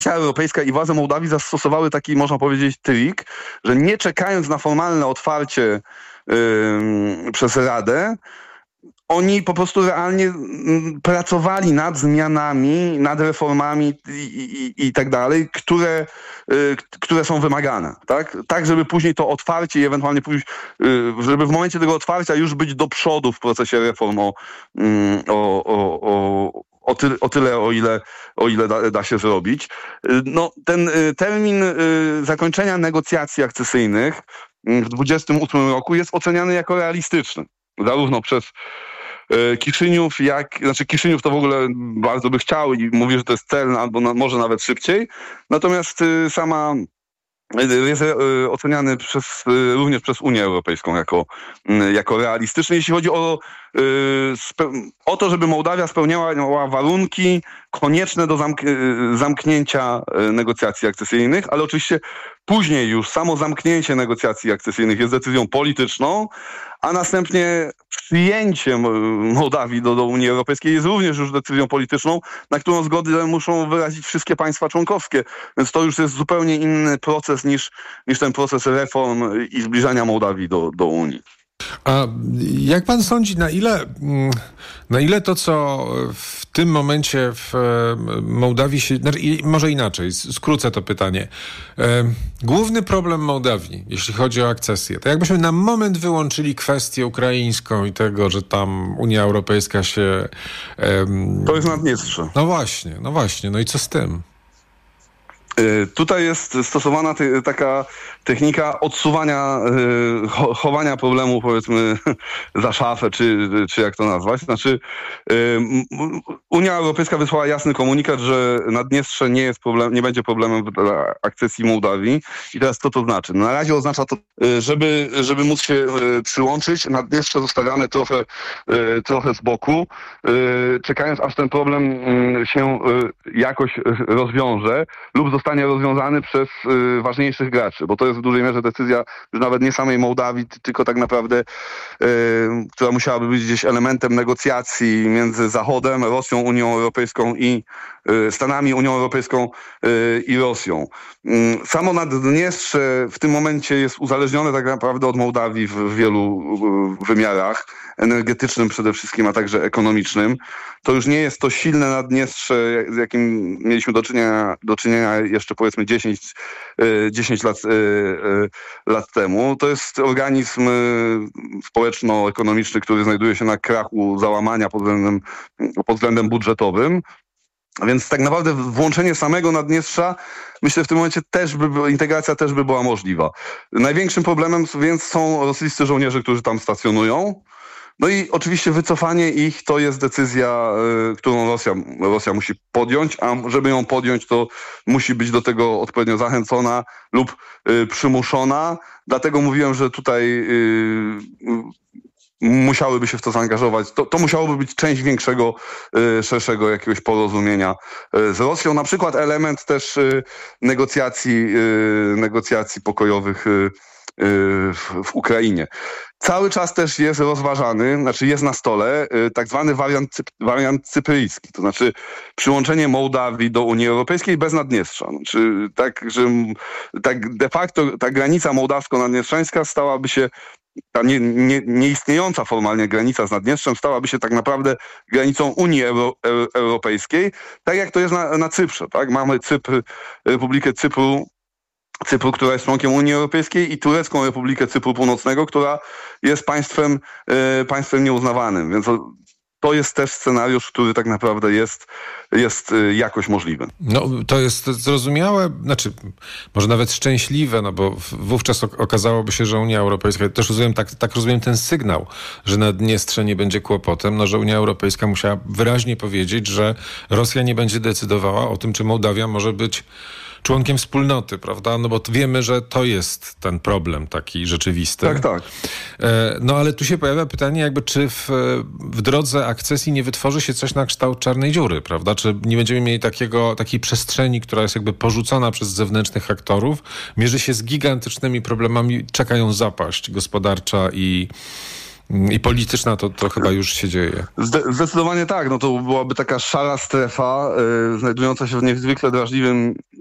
Europejska i władze Mołdawii zastosowały taki, można powiedzieć, trik, że nie czekając na formalne otwarcie przez Radę, oni po prostu realnie pracowali nad zmianami, nad reformami i tak dalej, które są wymagane. Tak, żeby później to otwarcie i ewentualnie pójść, żeby w momencie tego otwarcia już być do przodu w procesie reform o tyle, o ile da się zrobić. No, ten termin zakończenia negocjacji akcesyjnych w 2028 roku jest oceniany jako realistyczny. Zarówno przez Kiszyniów, Kiszyniów to w ogóle bardzo by chciał i mówi, że to jest cel, albo może nawet szybciej. Natomiast jest oceniany również przez Unię Europejską jako realistyczny, jeśli chodzi o to, żeby Mołdawia spełniała warunki konieczne do zamknięcia negocjacji akcesyjnych, ale oczywiście później już samo zamknięcie negocjacji akcesyjnych jest decyzją polityczną, a następnie przyjęcie Mołdawii do Unii Europejskiej jest również już decyzją polityczną, na którą zgodę muszą wyrazić wszystkie państwa członkowskie. Więc to już jest zupełnie inny proces niż ten proces reform i zbliżania Mołdawii do Unii. A jak pan sądzi, na ile to, co w tym momencie w Mołdawii się... Może inaczej, skrócę to pytanie. Główny problem Mołdawii, jeśli chodzi o akcesję, to jakbyśmy na moment wyłączyli kwestię ukraińską i tego, że tam Unia Europejska się... To jest Naddniestrze. No właśnie. No i co z tym? Tutaj jest stosowana taka technika odsuwania, chowania problemu, powiedzmy, za szafę, czy jak to nazwać. Znaczy, Unia Europejska wysłała jasny komunikat, że Naddniestrze nie będzie problemem dla akcesji Mołdawii. I teraz co to znaczy? Na razie oznacza to, żeby móc się przyłączyć, Naddniestrze zostawiane trochę z boku, czekając aż ten problem się jakoś rozwiąże lub zostanie rozwiązany przez ważniejszych graczy, bo to jest w dużej mierze decyzja już nawet nie samej Mołdawii, tylko tak naprawdę, która musiałaby być gdzieś elementem negocjacji między Zachodem, Rosją, Unią Europejską i Stanami, Unią Europejską i Rosją. Samo Naddniestrze w tym momencie jest uzależnione tak naprawdę od Mołdawii w wielu wymiarach, energetycznym przede wszystkim, a także ekonomicznym. To już nie jest to silne Naddniestrze, z jakim mieliśmy do czynienia jeszcze powiedzmy 10 lat temu. To jest organizm społeczno-ekonomiczny, który znajduje się na krachu załamania pod względem budżetowym. Więc tak naprawdę włączenie samego Naddniestrza, myślę, w tym momencie integracja też by była możliwa. Największym problemem więc są rosyjscy żołnierze, którzy tam stacjonują. No i oczywiście wycofanie ich to jest decyzja, którą Rosja musi podjąć, a żeby ją podjąć, to musi być do tego odpowiednio zachęcona lub przymuszona. Dlatego mówiłem, że tutaj musiałyby się w to zaangażować. To musiałoby być część większego, szerszego jakiegoś porozumienia z Rosją. Na przykład element też negocjacji pokojowych w Ukrainie. Cały czas też jest rozważany, jest na stole tak zwany wariant cypryjski, to znaczy przyłączenie Mołdawii do Unii Europejskiej bez Naddniestrza. Tak de facto ta granica mołdawsko-naddniestrzańska stałaby się, ta nieistniejąca formalnie granica z Naddniestrzem stałaby się tak naprawdę granicą Unii Europejskiej, tak jak to jest na Cyprze. Tak? Mamy Republikę Cypru, która jest członkiem Unii Europejskiej, i Turecką Republikę Cypru Północnego, która jest państwem nieuznawanym. Więc to jest też scenariusz, który tak naprawdę jest jakoś możliwy. No, to jest zrozumiałe, może nawet szczęśliwe, no bo wówczas okazałoby się, że Unia Europejska, też rozumiem, tak rozumiem ten sygnał, że Naddniestrze nie będzie kłopotem, że Unia Europejska musiała wyraźnie powiedzieć, że Rosja nie będzie decydowała o tym, czy Mołdawia może być członkiem wspólnoty, prawda? No bo wiemy, że to jest ten problem taki rzeczywisty. Tak. No ale tu się pojawia pytanie, czy w drodze akcesji nie wytworzy się coś na kształt czarnej dziury, prawda? Czy nie będziemy mieli takiej przestrzeni, która jest porzucona przez zewnętrznych aktorów, mierzy się z gigantycznymi problemami, czekają zapaść gospodarcza I polityczna to chyba już się dzieje. Zdecydowanie tak. No to byłaby taka szara strefa, znajdująca się w niezwykle drażliwym